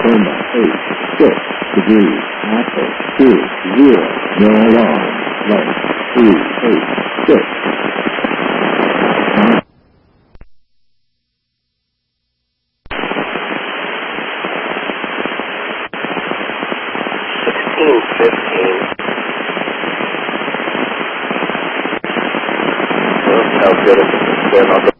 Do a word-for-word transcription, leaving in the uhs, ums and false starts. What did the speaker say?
Loma eight, six degrees, Apple two, zero, no alarm, light three, eight, six. sixteen fifteen. Well, how good if it's been on the